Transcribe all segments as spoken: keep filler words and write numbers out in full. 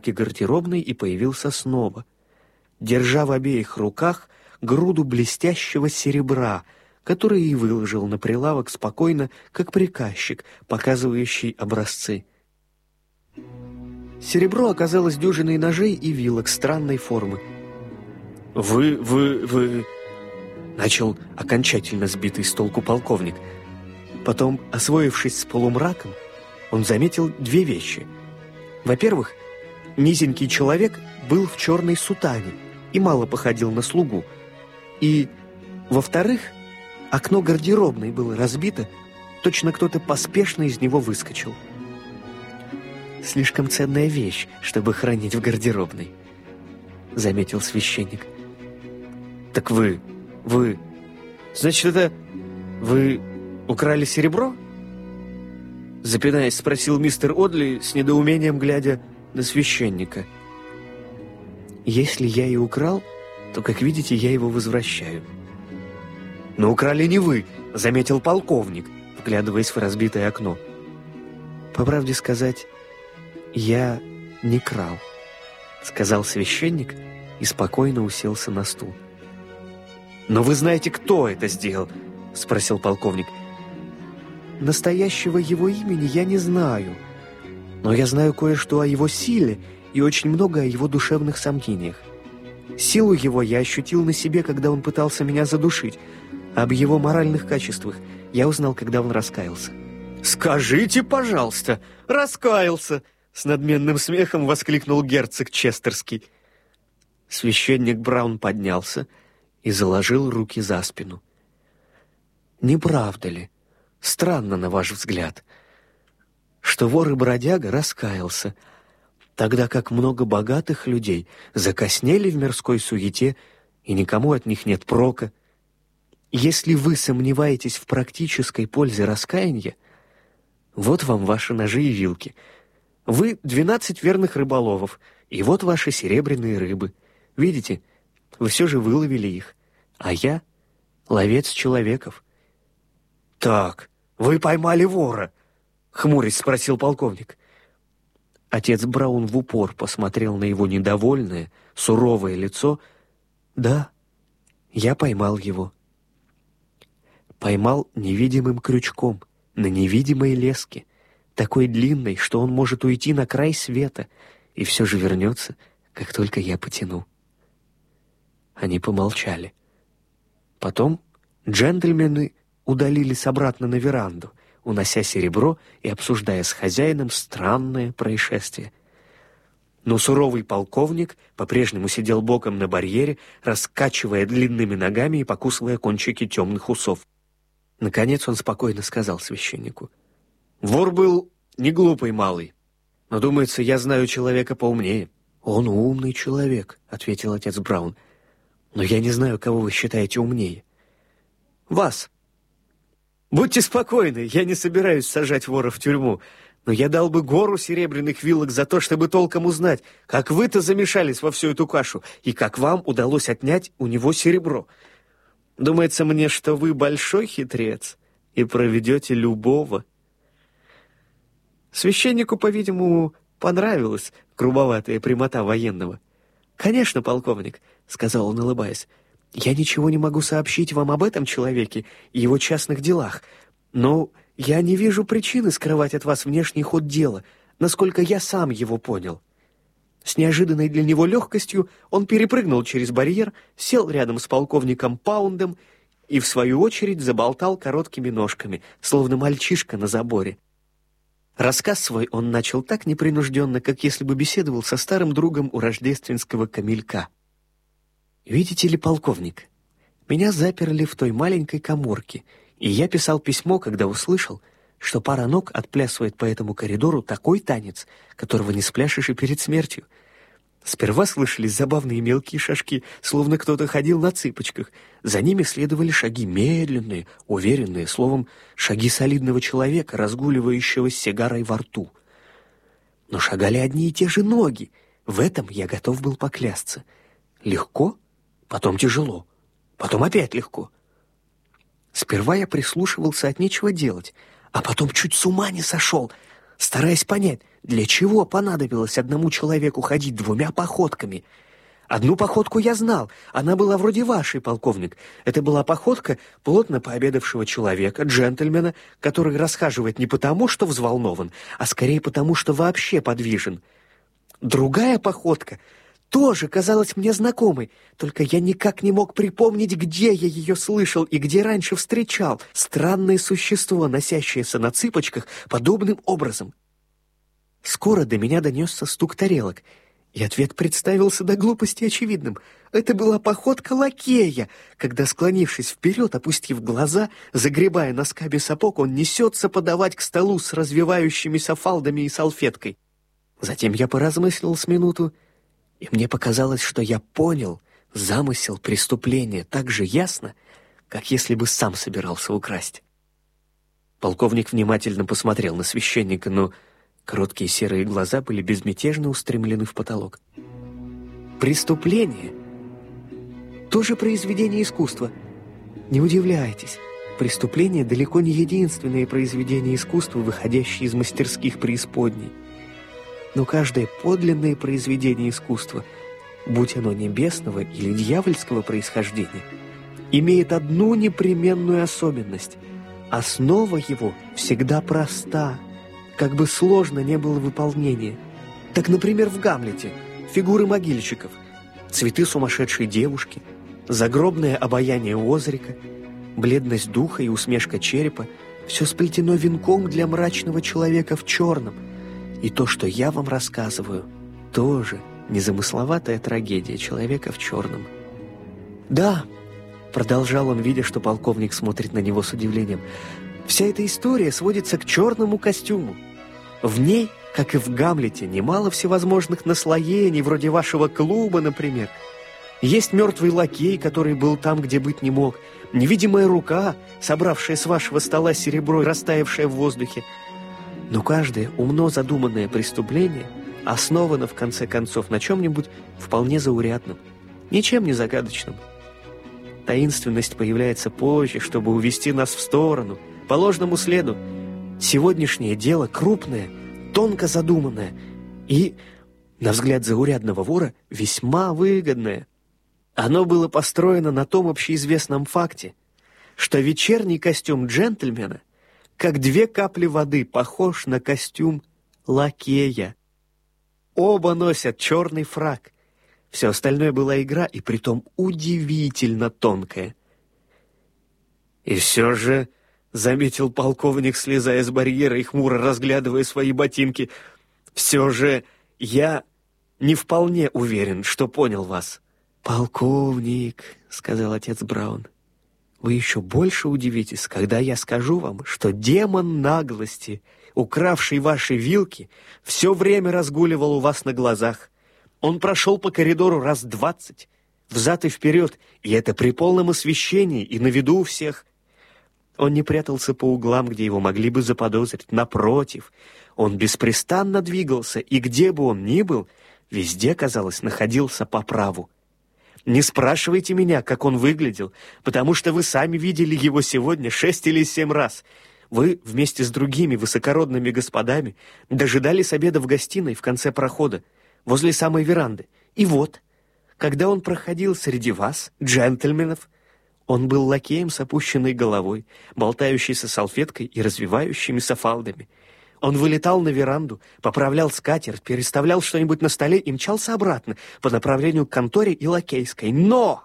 гардеробной и появился снова, держа в обеих руках груду блестящего серебра, который и выложил на прилавок спокойно, как приказчик, показывающий образцы. Серебро оказалось дюжиной ножей и вилок странной формы. «Вы, вы, вы...» — начал окончательно сбитый с толку полковник. Потом, освоившись с полумраком, он заметил две вещи. Во-первых, низенький человек был в черной сутане и мало походил на слугу. И, во-вторых, окно гардеробной было разбито, точно кто-то поспешно из него выскочил. «Слишком ценная вещь, чтобы хранить в гардеробной», — заметил священник. «Так вы, вы... Значит, это... Вы украли серебро?» Запинаясь, спросил мистер Одли, с недоумением глядя на священника. «Если я и украл, то, как видите, я его возвращаю». «Но украли не вы», — заметил полковник, вглядываясь в разбитое окно. «По правде сказать, я не крал», — сказал священник и спокойно уселся на стул. «Но вы знаете, кто это сделал?» — спросил полковник. «Настоящего его имени я не знаю, но я знаю кое-что о его силе и очень много о его душевных сомнениях. Силу его я ощутил на себе, когда он пытался меня задушить, а об его моральных качествах я узнал, когда он раскаялся». «Скажите, пожалуйста, раскаялся!» — с надменным смехом воскликнул герцог Честерский. Священник Браун поднялся и заложил руки за спину. «Не правда ли, странно на ваш взгляд, что вор и бродяга раскаялся, тогда как много богатых людей закоснели в мирской суете, и никому от них нет прока? Если вы сомневаетесь в практической пользе раскаяния, вот вам ваши ножи и вилки. Вы двенадцать верных рыболовов, и вот ваши серебряные рыбы. Видите, вы все же выловили их, а я — ловец человеков». «Так, вы поймали вора?» — хмурясь спросил полковник. Отец Браун в упор посмотрел на его недовольное, суровое лицо. «Да, я поймал его. Поймал невидимым крючком, на невидимой леске, такой длинной, что он может уйти на край света и все же вернется, как только я потяну». Они помолчали. Потом джентльмены удалились обратно на веранду, унося серебро и обсуждая с хозяином странное происшествие. Но суровый полковник по-прежнему сидел боком на барьере, раскачивая длинными ногами и покусывая кончики темных усов. Наконец он спокойно сказал священнику: «Вор был не глупый малый, но, думается, я знаю человека поумнее». «Он умный человек», — ответил отец Браун. «Но я не знаю, кого вы считаете умнее». «Вас». «Будьте спокойны, я не собираюсь сажать вора в тюрьму, но я дал бы гору серебряных вилок за то, чтобы толком узнать, как вы-то замешались во всю эту кашу и как вам удалось отнять у него серебро. Думается мне, что вы большой хитрец и проведете любого». Священнику, по-видимому, понравилась грубоватая прямота военного. «Конечно, полковник», — сказал он, улыбаясь, — «я ничего не могу сообщить вам об этом человеке и его частных делах, но я не вижу причины скрывать от вас внешний ход дела, насколько я сам его понял». С неожиданной для него легкостью он перепрыгнул через барьер, сел рядом с полковником Паундом и, в свою очередь, заболтал короткими ножками, словно мальчишка на заборе. Рассказ свой он начал так непринужденно, как если бы беседовал со старым другом у рождественского камелька. «Видите ли, полковник, меня заперли в той маленькой каморке, и я писал письмо, когда услышал, что пара ног отплясывает по этому коридору такой танец, которого не спляшешь и перед смертью. Сперва слышались забавные мелкие шажки, словно кто-то ходил на цыпочках. За ними следовали шаги медленные, уверенные, словом, шаги солидного человека, разгуливающего с сигарой во рту. Но шагали одни и те же ноги. В этом я готов был поклясться. Легко, потом тяжело, потом опять легко. Сперва я прислушивался от нечего делать, а потом чуть с ума не сошел. стараясь понять, для чего понадобилось одному человеку ходить двумя походками. Одну походку я знал, она была вроде вашей, полковник. Это была походка плотно пообедавшего человека, джентльмена, который расхаживает не потому, что взволнован, а скорее потому, что вообще подвижен. Другая походка тоже казалась мне знакомой, только я никак не мог припомнить, где я ее слышал и где раньше встречал. Странное существо, носящееся на цыпочках подобным образом. Скоро до меня донесся стук тарелок, и ответ представился до глупости очевидным. Это была походка лакея, когда, склонившись вперед, опустив глаза, загребая носками сапог, он несется подавать к столу с развивающимися фалдами и салфеткой. Затем я поразмыслил с минуту, и мне показалось, что я понял замысел преступления так же ясно, как если бы сам собирался украсть. Полковник внимательно посмотрел на священника, но короткие серые глаза были безмятежно устремлены в потолок. Преступление — тоже произведение искусства. Не удивляйтесь, преступление далеко не единственное произведение искусства, выходящее из мастерских преисподней. Но каждое подлинное произведение искусства, будь оно небесного или дьявольского происхождения, имеет одну непременную особенность. Основа его всегда проста, как бы сложно не было выполнение. Так, например, в «Гамлете» фигуры могильщиков, цветы сумасшедшей девушки, загробное обаяние Озрика, бледность духа и усмешка черепа — все сплетено венком для мрачного человека в черном. И то, что я вам рассказываю, тоже незамысловатая трагедия человека в черном. «Да», — продолжал он, видя, что полковник смотрит на него с удивлением, «вся эта история сводится к черному костюму. В ней, как и в «Гамлете», немало всевозможных наслоений, вроде вашего клуба, например. Есть мертвый лакей, который был там, где быть не мог, невидимая рука, собравшая с вашего стола серебро и растаявшая в воздухе. Но каждое умно задуманное преступление основано, в конце концов, на чем-нибудь вполне заурядном, ничем не загадочном. Таинственность появляется позже, чтобы увести нас в сторону, по ложному следу. Сегодняшнее дело крупное, тонко задуманное и, на взгляд заурядного вора, весьма выгодное. Оно было построено на том общеизвестном факте, что вечерний костюм джентльмена, как две капли воды, похож на костюм лакея. Оба носят черный фрак. Все остальное была игра, и притом удивительно тонкая. «И все же», — заметил полковник, слезая с барьера и хмуро разглядывая свои ботинки, «все же я не вполне уверен, что понял вас». «Полковник», — сказал отец Браун, — «вы еще больше удивитесь, когда я скажу вам, что демон наглости, укравший ваши вилки, все время разгуливал у вас на глазах. Он прошел по коридору раз двадцать, взад и вперед, и это при полном освещении и на виду у всех. Он не прятался по углам, где его могли бы заподозрить. Напротив, он беспрестанно двигался, и где бы он ни был, везде, казалось, находился по праву. Не спрашивайте меня, как он выглядел, потому что вы сами видели его сегодня шесть или семь раз. Вы вместе с другими высокородными господами дожидались обеда в гостиной в конце прохода, возле самой веранды. И вот, когда он проходил среди вас, джентльменов, он был лакеем с опущенной головой, болтающейся салфеткой и развивающимися фалдами. Он вылетал на веранду, поправлял скатерть, переставлял что-нибудь на столе и мчался обратно по направлению к конторе и лакейской. Но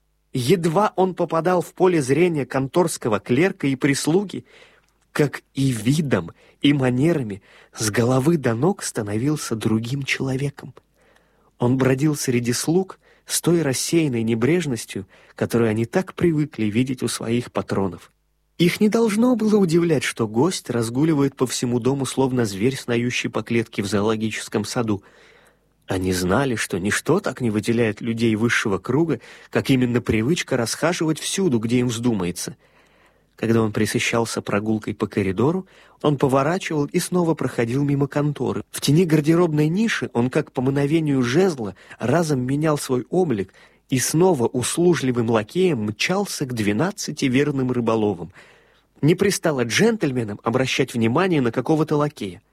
едва он попадал в поле зрения конторского клерка и прислуги, как и видом, и манерами с головы до ног становился другим человеком. Он бродил среди слуг с той рассеянной небрежностью, которую они так привыкли видеть у своих патронов. Их не должно было удивлять, что гость разгуливает по всему дому, словно зверь, снающий по клетке в зоологическом саду. Они знали, что ничто так не выделяет людей высшего круга, как именно привычка расхаживать всюду, где им вздумается. Когда он пресыщался прогулкой по коридору, он поворачивал и снова проходил мимо конторы. В тени гардеробной ниши он, как по мановению жезла, разом менял свой облик и снова услужливым лакеем мчался к двенадцати верным рыболовам. Не пристало джентльменам обращать внимание на какого-то лакея.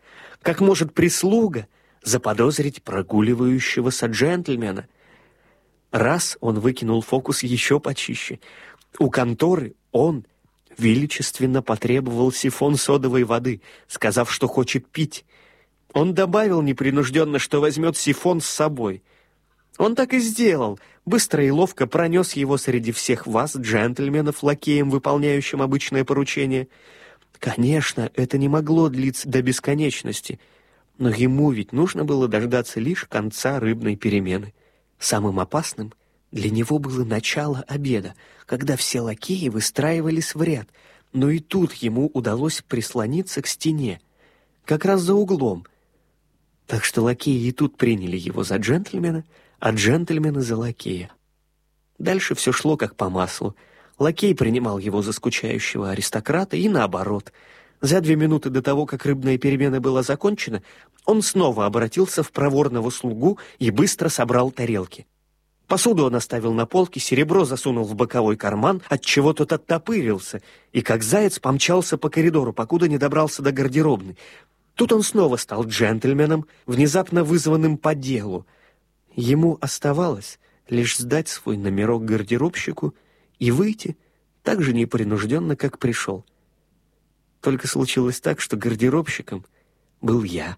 Как может прислуга заподозрить прогуливающегося джентльмена? Раз он выкинул фокус еще почище. У конторы он величественно потребовал сифон содовой воды, сказав, что хочет пить. Он добавил непринужденно, что возьмет сифон с собой. Он так и сделал, быстро и ловко пронес его среди всех вас, джентльменов, лакеем, выполняющим обычное поручение. Конечно, это не могло длиться до бесконечности, но ему ведь нужно было дождаться лишь конца рыбной перемены. Самым опасным для него было начало обеда, когда все лакеи выстраивались в ряд, но и тут ему удалось прислониться к стене, как раз за углом. Так что лакеи и тут приняли его за джентльмена, а джентльмены за лакея. Дальше все шло как по маслу. Лакей принимал его за скучающего аристократа и наоборот. За две минуты до того, как рыбная перемена была закончена, он снова обратился в проворного слугу и быстро собрал тарелки. Посуду он оставил на полке, серебро засунул в боковой карман, отчего тот оттопырился, и как заяц помчался по коридору, покуда не добрался до гардеробной. Тут он снова стал джентльменом, внезапно вызванным по делу. Ему оставалось лишь сдать свой номерок гардеробщику и выйти так же непринужденно, как пришел. Только случилось так, что гардеробщиком был я.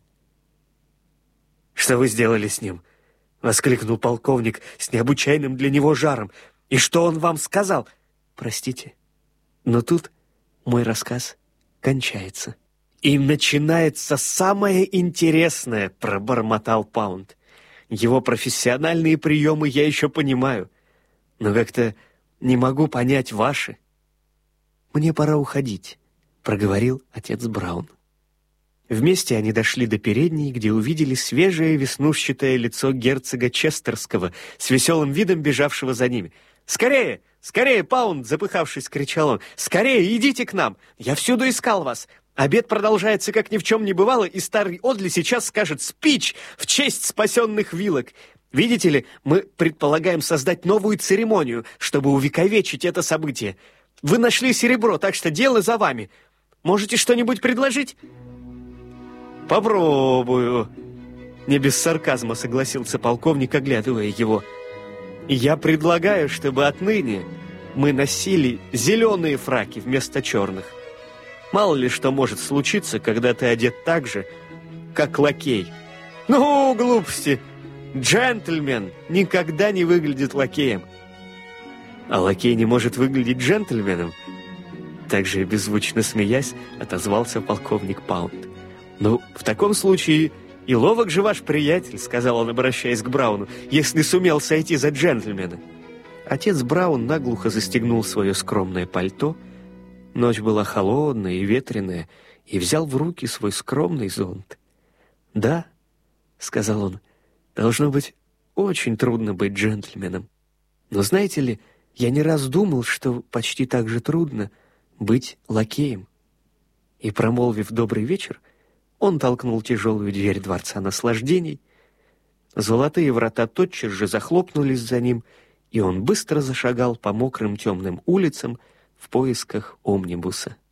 «Что вы сделали с ним?» — воскликнул полковник с необычайным для него жаром. «И что он вам сказал?» «Простите, но тут мой рассказ кончается». «И начинается самое интересное», — пробормотал Паунд. «Его профессиональные приемы я еще понимаю, но как-то не могу понять ваши». «Мне пора уходить», — проговорил отец Браун. Вместе они дошли до передней, где увидели свежее веснушчатое лицо герцога Честерского с веселым видом бежавшего за ними. «Скорее! Скорее, Паунд!» — запыхавшись, кричал он. «Скорее, идите к нам! Я всюду искал вас! Обед продолжается, как ни в чем не бывало, и старый Одли сейчас скажет спич в честь спасенных вилок. Видите ли, мы предполагаем создать новую церемонию, чтобы увековечить это событие. Вы нашли серебро, так что дело за вами. Можете что-нибудь предложить?» «Попробую», — не без сарказма согласился полковник, оглядывая его. «Я предлагаю, чтобы отныне мы носили зеленые фраки вместо черных. Мало ли что может случиться, когда ты одет так же, как лакей». «Ну, глупости! Джентльмен никогда не выглядит лакеем». «А лакей не может выглядеть джентльменом?» Также беззвучно смеясь, отозвался полковник Паунд. «Ну, в таком случае и ловок же ваш приятель», — сказал он, обращаясь к Брауну, «если сумел сойти за джентльмена». Отец Браун наглухо застегнул свое скромное пальто. Ночь была холодная и ветреная, и взял в руки свой скромный зонт. «Да», — сказал он, — «должно быть очень трудно быть джентльменом. Но знаете ли, я не раз думал, что почти так же трудно быть лакеем». И, промолвив «добрый вечер», он толкнул тяжелую дверь дворца наслаждений. Золотые врата тотчас же захлопнулись за ним, и он быстро зашагал по мокрым темным улицам в поисках омнибуса.